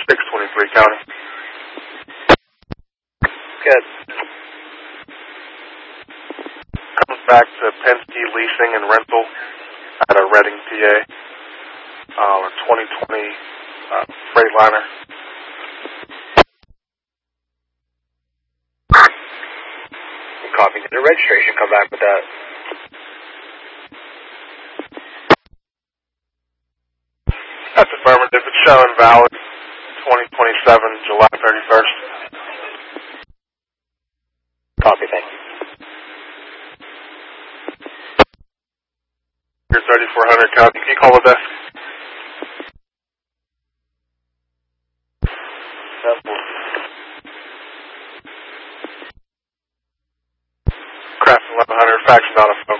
623 County. Good. Comes back to Penske Leasing and Rental out of Reading, PA. A 2020 Freightliner. Copy. Did the registration come back with that? That's affirmative. It's showing valid 2027, July 31st. Copy, thank you. You're 3400 County. Can you call the desk? Craft 1100, fax not a phone.